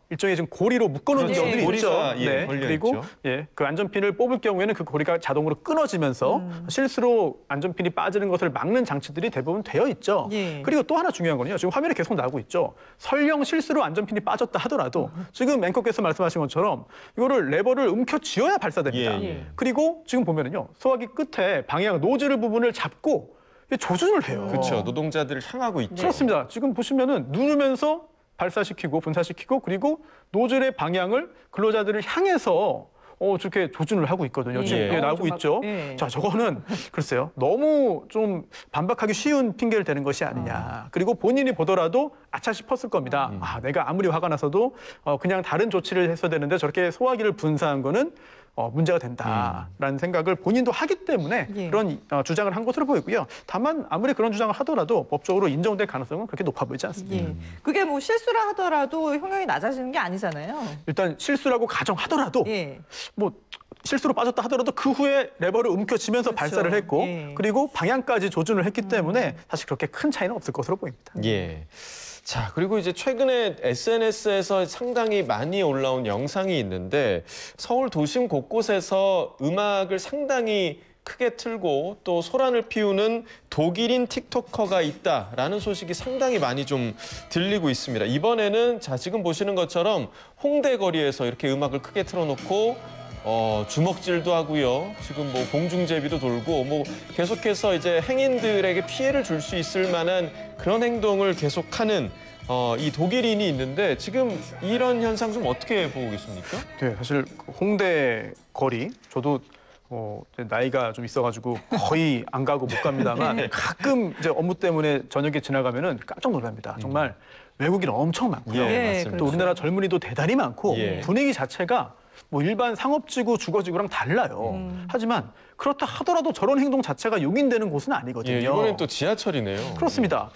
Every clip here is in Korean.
일종의 지금 고리로 묶어놓은 그렇죠. 경우들이 있죠. 고리가, 예, 걸려 그리고 있죠. 그 안전핀을 뽑을 경우에는 그 고리가 자동으로 끊어지면서 실수로 안전핀이 빠지는 것을 막는 장치들이 대부분 되어 있죠. 예. 그리고 또 하나 중요한 거는요. 지금 화면에 계속 나오고 있죠. 설령 실수로 안전핀이 빠졌다 하더라도 지금 앵커께서 말씀하신 것처럼 이거를 레버를 움켜쥐어야 발사됩니다. 예. 그리고 지금 보면은요. 소화기 끝에 방향 노즐 부분을 잡고 조준을 해요. 그렇죠. 노동자들을 향하고 있죠. 그렇습니다. 지금 보시면은 누르면서 발사시키고 분사시키고 그리고 노즐의 방향을 근로자들을 향해서 저렇게 조준을 하고 있거든요. 지금 예. 나오고 있죠. 자, 저거는 글쎄요. 너무 좀 반박하기 쉬운 핑계를 대는 것이 아니냐. 그리고 본인이 보더라도 아차 싶었을 겁니다. 아, 내가 아무리 화가 나서도 그냥 다른 조치를 했어야 되는데 저렇게 소화기를 분사한 거는 문제가 된다라는 생각을 본인도 하기 때문에 예. 그런 주장을 한 것으로 보이고요. 다만 아무리 그런 주장을 하더라도 법적으로 인정될 가능성은 그렇게 높아 보이지 않습니다. 예. 그게 뭐 실수라 하더라도 형량이 낮아지는 게 아니잖아요. 일단 실수라고 가정하더라도 예. 뭐 실수로 빠졌다 하더라도 그 후에 레버를 움켜쥐면서 그렇죠. 발사를 했고 예. 그리고 방향까지 조준을 했기 때문에 사실 그렇게 큰 차이는 없을 것으로 보입니다. 예. 자, 그리고 이제 최근에 SNS에서 상당히 많이 올라온 영상이 있는데 서울 도심 곳곳에서 음악을 상당히 크게 틀고 또 소란을 피우는 독일인 틱토커가 있다라는 소식이 상당히 많이 좀 들리고 있습니다. 이번에는 자, 지금 보시는 것처럼 홍대 거리에서 이렇게 음악을 크게 틀어놓고 주먹질도 하고요. 지금 뭐 공중제비도 돌고 뭐 계속해서 이제 행인들에게 피해를 줄 수 있을 만한 그런 행동을 계속하는 이 독일인이 있는데 지금 이런 현상 좀 어떻게 보고 계십니까? 네, 사실 홍대 거리 저도 나이가 좀 있어가지고 거의 안 가고 못 갑니다만 가끔 이제 업무 때문에 저녁에 지나가면은 깜짝 놀랍니다. 정말 외국인 엄청 많고요. 예, 맞습니다. 또 우리나라 젊은이도 대단히 많고 예. 분위기 자체가 뭐 일반 상업지구, 주거지구랑 달라요. 하지만 그렇다 하더라도 저런 행동 자체가 용인되는 곳은 아니거든요. 예, 이번엔 또 지하철이네요. 그렇습니다.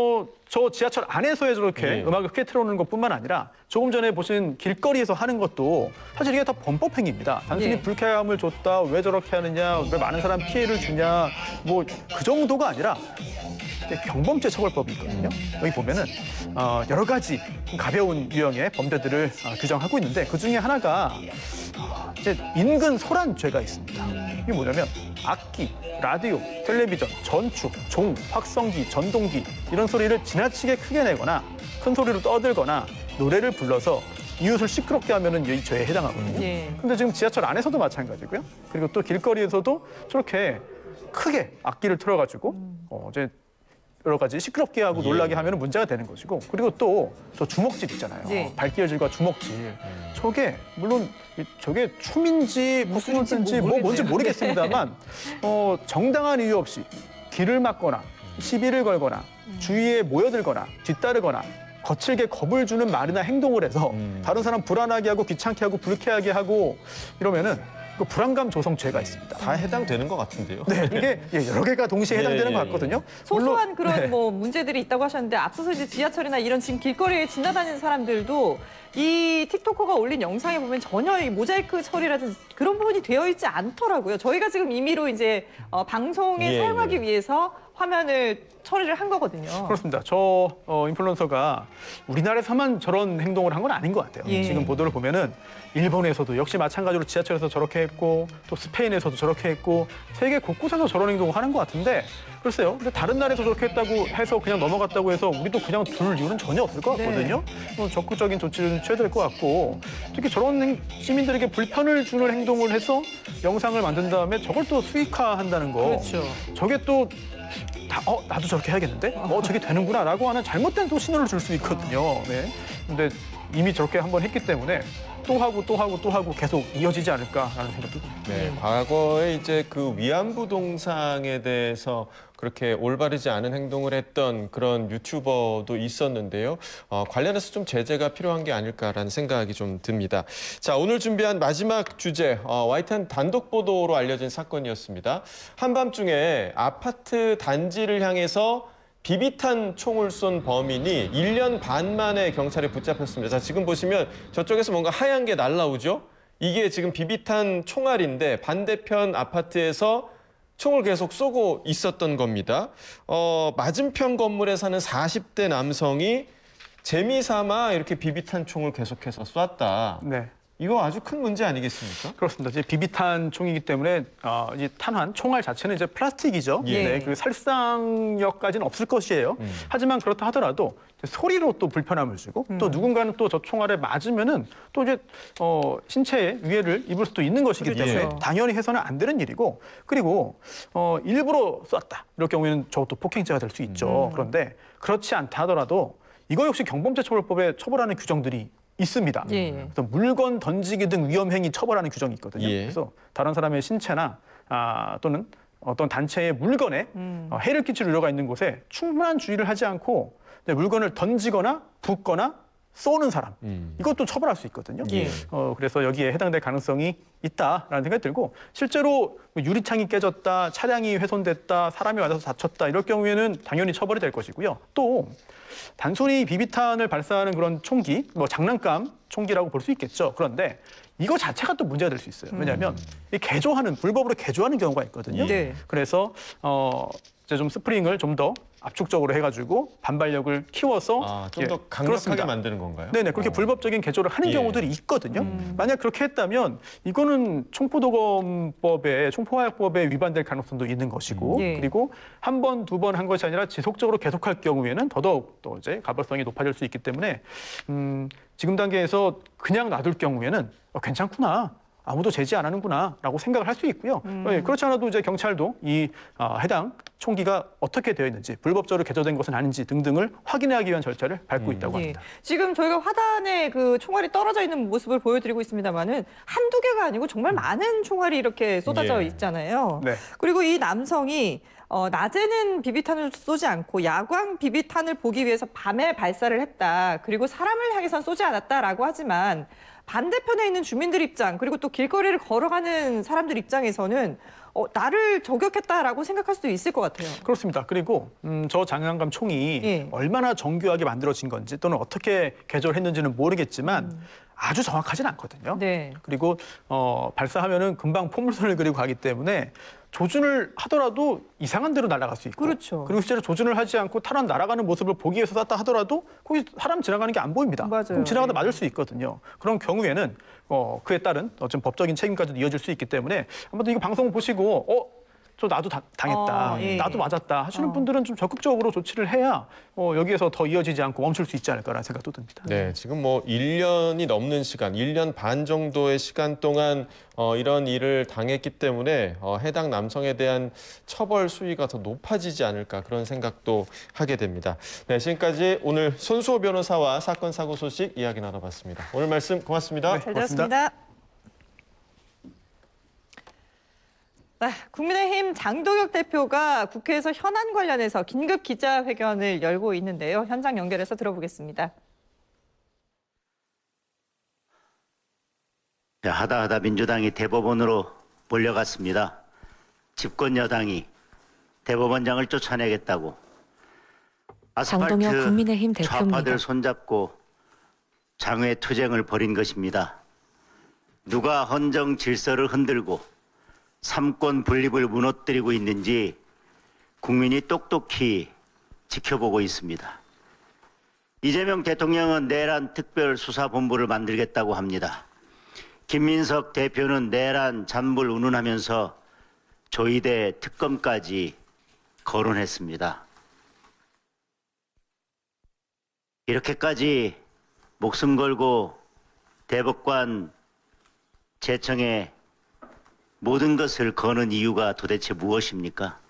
저 지하철 안에서의 저렇게 예. 음악을 크게 틀어놓는 것뿐만 아니라 조금 전에 보신 길거리에서 하는 것도 사실 이게 다 범법행위입니다. 단순히 예. 불쾌함을 줬다, 왜 저렇게 하느냐, 왜 많은 사람 피해를 주냐, 뭐 그 정도가 아니라 경범죄 처벌법이 있거든요. 여기 보면은 여러 가지 가벼운 유형의 범죄들을 규정하고 있는데 그 중에 하나가 이제 인근 소란죄가 있습니다. 이게 뭐냐면 악기, 라디오, 텔레비전, 전축, 종, 확성기, 전동기 이런 소리를 지나치게 크게 내거나 큰 소리로 떠들거나 노래를 불러서 이웃을 시끄럽게 하면은 이 죄에 해당하거든요. 예. 근데 지금 지하철 안에서도 마찬가지고요. 그리고 또 길거리에서도 저렇게 크게 악기를 틀어가지고 이제 여러 가지 시끄럽게 하고 놀라게 하면 문제가 되는 것이고 그리고 또 저 주먹질 있잖아요. 네. 발기어질과 주먹질. 저게 물론 저게 춤인지 무슨인지 뭐 뭔지 모르겠습니다만 정당한 이유 없이 길을 막거나 시비를 걸거나 주위에 모여들거나 뒤따르거나 거칠게 겁을 주는 말이나 행동을 해서 다른 사람 불안하게 하고 귀찮게 하고 불쾌하게 하고 이러면은 그 불안감 조성죄가 있습니다. 다 해당되는 것 같은데요. 네, 이게 여러 개가 동시에 해당되는 것 같거든요. 소소한 물론, 그런 네. 뭐 문제들이 있다고 하셨는데 앞서서 이제 지하철이나 이런 지금 길거리에 지나다니는 사람들도 이 틱토커가 올린 영상에 보면 전혀 이 모자이크 처리라든지 그런 부분이 되어 있지 않더라고요. 저희가 지금 임의로 이제 방송에 예, 사용하기 예. 위해서 화면을 처리를 한 거거든요. 그렇습니다. 저 인플루언서가 우리나라에서만 저런 행동을 한 건 아닌 것 같아요. 예. 지금 보도를 보면은 일본에서도 역시 마찬가지로 지하철에서 저렇게 했고 또 스페인에서도 저렇게 했고 세계 곳곳에서 저런 행동을 하는 것 같은데 글쎄요. 근데 다른 나라에서 저렇게 했다고 해서 그냥 넘어갔다고 해서 우리도 그냥 둘 이유는 전혀 없을 것 같거든요. 적극적인 조치를 취해야 될 것 같고 특히 저런 시민들에게 불편을 주는 행동을 해서 영상을 만든 다음에 저걸 또 수익화한다는 거. 그렇죠. 저게 또 나도 저렇게 해야겠는데? 저게 되는구나 라고 하는 잘못된 또 신호를 줄 수 있거든요. 네. 근데 이미 저렇게 한번 했기 때문에 또 하고 또 하고 또 하고 계속 이어지지 않을까라는 생각도 듭니다. 네, 과거에 이제 그 위안부 동상에 대해서 그렇게 올바르지 않은 행동을 했던 그런 유튜버도 있었는데요. 관련해서 좀 제재가 필요한 게 아닐까라는 생각이 좀 듭니다. 자, 오늘 준비한 마지막 주제, YTN 단독 보도로 알려진 사건이었습니다. 한밤중에 아파트 단지를 향해서 비비탄 총을 쏜 범인이 1년 반 만에 경찰에 붙잡혔습니다. 자, 지금 보시면 저쪽에서 뭔가 하얀 게 날라오죠? 이게 지금 비비탄 총알인데 반대편 아파트에서 총을 계속 쏘고 있었던 겁니다. 맞은편 건물에 사는 40대 남성이 재미삼아 이렇게 비비탄 총을 계속해서 쐈다. 네. 이거 아주 큰 문제 아니겠습니까? 그렇습니다. 이제 비비탄 총이기 때문에 이제 탄환, 총알 자체는 이제 플라스틱이죠. 예. 네, 그 살상력까지는 없을 것이에요. 하지만 그렇다 하더라도 소리로 또 불편함을 주고 또 누군가는 또 저 총알에 맞으면은 또 이제 신체에 위해를 입을 수도 있는 것이기 그렇죠. 때문에 당연히 해서는 안 되는 일이고 그리고 일부러 쐈다 이럴 경우에는 저것도 폭행죄가 될 수 있죠. 그런데 그렇지 않다 하더라도 이거 역시 경범죄처벌법에 처벌하는 규정들이 있습니다. 예. 그래서 물건 던지기 등 위험행위 처벌하는 규정이 있거든요. 예. 그래서 다른 사람의 신체나 또는 어떤 단체의 물건에 해를 끼칠 우려가 있는 곳에 충분한 주의를 하지 않고 물건을 던지거나 붓거나 쏘는 사람 이것도 처벌할 수 있거든요. 예. 그래서 여기에 해당될 가능성이 있다라는 생각이 들고 실제로 유리창이 깨졌다, 차량이 훼손됐다, 사람이 맞아서 다쳤다 이럴 경우에는 당연히 처벌이 될 것이고요. 또 단순히 비비탄을 발사하는 그런 총기, 뭐 장난감 총기라고 볼 수 있겠죠. 그런데 이거 자체가 또 문제가 될 수 있어요. 왜냐하면 이 개조하는 불법으로 개조하는 경우가 있거든요. 네. 그래서 이제 좀 스프링을 좀 더 압축적으로 해가지고 반발력을 키워서 좀 더 강력하게 그렇습니다. 만드는 건가요? 네네 그렇게 불법적인 개조를 하는 예. 경우들이 있거든요. 만약 그렇게 했다면 이거는 총포도검법에 총포화약법에 위반될 가능성도 있는 것이고 예. 그리고 한 번, 두 번 한 것이 아니라 지속적으로 계속할 경우에는 더더욱 또 이제 가벌성이 높아질 수 있기 때문에 지금 단계에서 그냥 놔둘 경우에는 괜찮구나. 아무도 제지 안 하는구나라고 생각을 할 수 있고요. 그렇지 않아도 이제 경찰도 이 해당 총기가 어떻게 되어 있는지 불법적으로 개조된 것은 아닌지 등등을 확인하기 위한 절차를 밟고 있다고 예. 합니다. 지금 저희가 화단에 그 총알이 떨어져 있는 모습을 보여드리고 있습니다만은 한두 개가 아니고 정말 많은 총알이 이렇게 쏟아져 예. 있잖아요. 네. 그리고 이 남성이 낮에는 비비탄을 쏘지 않고 야광 비비탄을 보기 위해서 밤에 발사를 했다. 그리고 사람을 향해선 쏘지 않았다라고 하지만 반대편에 있는 주민들 입장 그리고 또 길거리를 걸어가는 사람들 입장에서는 나를 저격했다라고 생각할 수도 있을 것 같아요. 그렇습니다. 그리고 저 장난감 총이 예. 얼마나 정교하게 만들어진 건지 또는 어떻게 개조를 했는지는 모르겠지만 아주 정확하진 않거든요. 네. 그리고 발사하면은 금방 포물선을 그리고 가기 때문에 조준을 하더라도 이상한 데로 날아갈 수 있고 그렇죠. 그리고 실제로 조준을 하지 않고 탈환 날아가는 모습을 보기 위해서 쐈다 하더라도 거기 사람 지나가는 게 안 보입니다. 맞아요. 그럼 지나가다 예. 맞을 수 있거든요. 그런 경우에는 그에 따른 어떤 법적인 책임까지도 이어질 수 있기 때문에 아무튼 이거 방송 보시고 저 나도 당했다, 예. 나도 맞았다 하시는 분들은 좀 적극적으로 조치를 해야 여기에서 더 이어지지 않고 멈출 수 있지 않을까라는 생각도 듭니다. 네, 지금 뭐 1년이 넘는 시간, 1년 반 정도의 시간 동안 이런 일을 당했기 때문에 해당 남성에 대한 처벌 수위가 더 높아지지 않을까 그런 생각도 하게 됩니다. 네, 지금까지 오늘 손수호 변호사와 사건 사고 소식 이야기 나눠봤습니다. 오늘 말씀 고맙습니다. 네. 잘 고맙습니다. 들었습니다. 네, 국민의힘 장동혁 대표가 국회에서 현안 관련해서 긴급 기자회견을 열고 있는데요. 현장 연결해서 들어보겠습니다. 하다 민주당이 대법원으로 몰려갔습니다. 집권 여당이 대법원장을 쫓아내겠다고 장동혁 아스팔트 국민의힘 대표입니다. 좌파들 손잡고 장외 투쟁을 벌인 것입니다. 누가 헌정 질서를 흔들고 삼권 분립을 무너뜨리고 있는지 국민이 똑똑히 지켜보고 있습니다. 이재명 대통령은 내란 특별수사본부를 만들겠다고 합니다. 김민석 대표는 내란 잔불 운운하면서 조이대 특검까지 거론했습니다. 이렇게까지 목숨 걸고 대법관 제청에 모든 것을 거는 이유가 도대체 무엇입니까?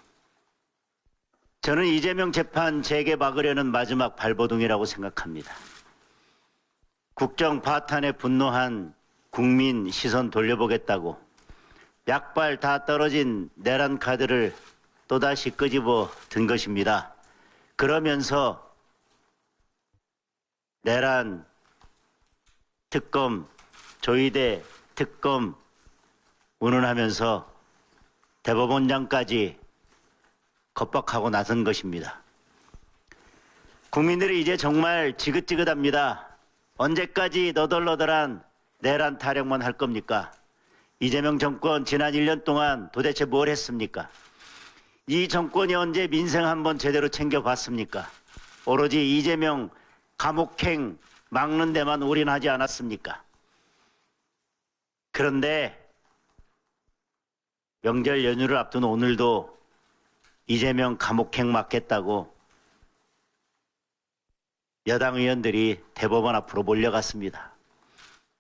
저는 이재명 재판 재개 막으려는 마지막 발버둥이라고 생각합니다. 국정 파탄에 분노한 국민 시선 돌려보겠다고 약발 다 떨어진 내란 카드를 또다시 끄집어 든 것입니다. 그러면서 내란 특검, 조이대 특검 운운하면서 대법원장까지 겁박하고 나선 것입니다. 국민들이 이제 정말 지긋지긋합니다. 언제까지 너덜너덜한 내란 타령만 할 겁니까? 이재명 정권 지난 1년 동안 도대체 뭘 했습니까? 이 정권이 언제 민생 한번 제대로 챙겨봤습니까? 오로지 이재명 감옥행 막는 데만 올인하지 않았습니까? 그런데 명절 연휴를 앞둔 오늘도 이재명 감옥행 막겠다고 여당 의원들이 대법원 앞으로 몰려갔습니다.